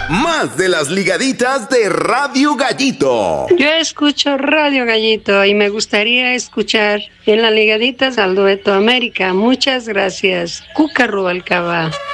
Más de las ligaditas de Radio Gallito. Yo escucho Radio Gallito y me gustaría escuchar en las ligaditas al Dueto América. Muchas gracias. Cuca Rubalcaba.